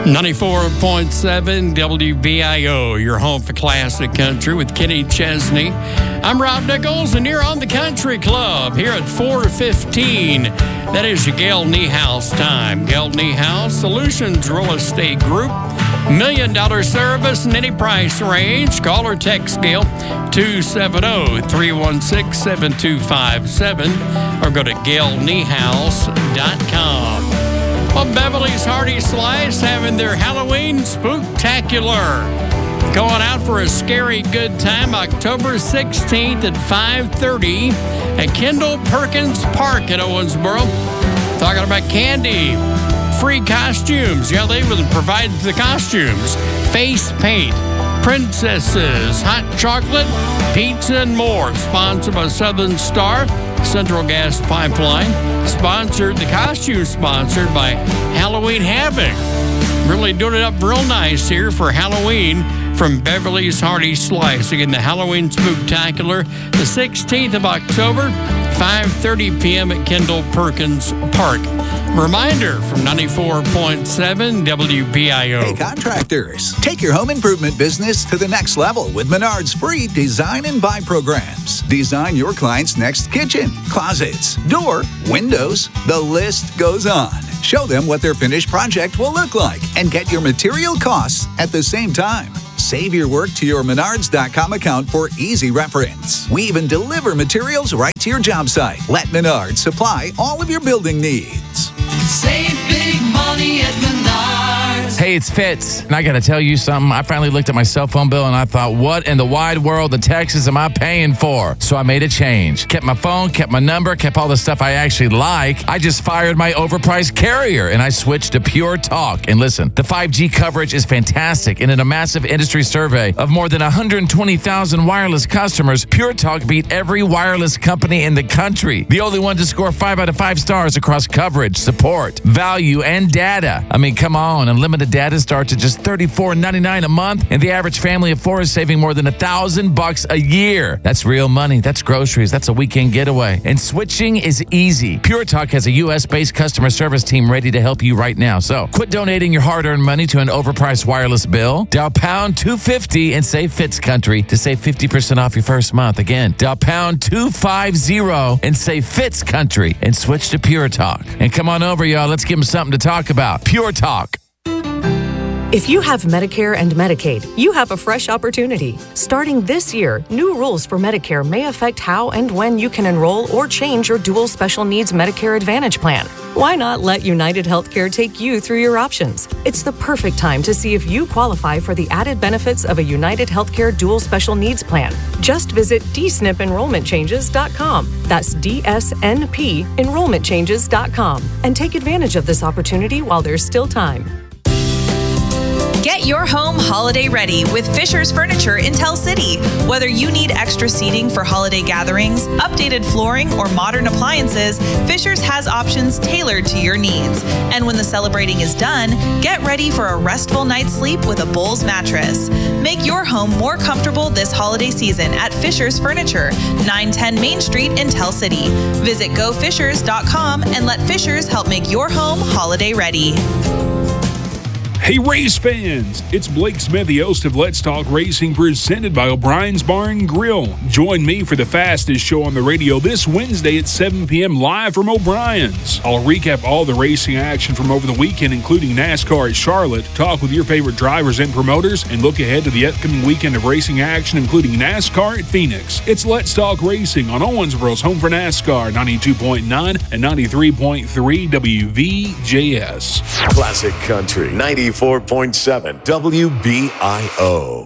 94.7 WBIO, your home for classic country with Kenny Chesney. I'm Rob Nichols, and you're on the Country Club here at 4:15. That is your Gail Niehaus time. Gail Niehaus, Solutions Real Estate Group. $1 million service in any price range. Call or text Gail 270-316-7257 or go to gailniehaus.com. Well, Beverly's Hearty Slice having their Halloween Spooktacular. Going out for a scary good time October 16th at 5:30 at Kendall Perkins Park in Owensboro. Talking about candy, free costumes. Yeah, they will provide the costumes. Face paint, princesses, hot chocolate, pizza, and more. Sponsored by Southern Star, Central Gas Pipeline. The costume sponsored by Halloween Havoc. Really doing it up real nice here for Halloween from Beverly's Hearty Slice. Again, the Halloween Spooktacular, the 16th of October, 5:30 p.m. at Kendall Perkins Park. Reminder from 94.7 WBIO. Hey, contractors, take your home improvement business to the next level with Menard's free design and buy programs. Design your client's next kitchen, closets, door, windows. The list goes on. Show them what their finished project will look like and get your material costs at the same time. Save your work to your Menards.com account for easy reference. We even deliver materials right to your job site. Let Menards supply all of your building needs. Save big money at Menards. Hey, it's Fitz, and I got to tell you something. I finally looked at my cell phone bill, and I thought, what in the wide world of Texas am I paying for? So I made a change. Kept my phone, kept my number, kept all the stuff I actually like. I just fired my overpriced carrier, and I switched to Pure Talk. And listen, the 5G coverage is fantastic, and in a massive industry survey of more than 120,000 wireless customers, Pure Talk beat every wireless company in the country. The only one to score 5 out of 5 stars across coverage, support, value, and data. I mean, come on. Unlimited data starts at just $34.99 a month, and the average family of 4 is saving more than $1,000 a year. That's real money. That's groceries. That's a weekend getaway. And switching is easy. Pure Talk has a U.S.-based customer service team ready to help you right now. So quit donating your hard-earned money to an overpriced wireless bill. Dial pound 250 and say Fitz Country to save 50% off your first month. Again, dial pound 250 and say Fitz Country and switch to Pure Talk. And come on over, y'all. Let's give them something to talk about. Pure Talk. If you have Medicare and Medicaid, you have a fresh opportunity. Starting this year, new rules for Medicare may affect how and when you can enroll or change your dual special needs Medicare Advantage plan. Why not let United Healthcare take you through your options? It's the perfect time to see if you qualify for the added benefits of a United Healthcare dual special needs plan. Just visit dsnipenrollmentchanges.com. That's DSNPenrollmentchanges.com and take advantage of this opportunity while there's still time. Get your home holiday ready with Fisher's Furniture in Tell City. Whether you need extra seating for holiday gatherings, updated flooring, or modern appliances, Fisher's has options tailored to your needs. And when the celebrating is done, get ready for a restful night's sleep with a Bowls mattress. Make your home more comfortable this holiday season at Fisher's Furniture, 910 Main Street in Tell City. Visit gofishers.com and let Fisher's help make your home holiday ready. Hey race fans, it's Blake Smith, the host of Let's Talk Racing, presented by O'Brien's Bar and Grill. Join me for the fastest show on the radio this Wednesday at 7 p.m. live from O'Brien's. I'll recap all the racing action from over the weekend, including NASCAR at Charlotte, talk with your favorite drivers and promoters, and look ahead to the upcoming weekend of racing action, including NASCAR at Phoenix. It's Let's Talk Racing on Owensboro's home for NASCAR, 92.9 and 93.3 WVJS. Classic Country 94.7 WBIO.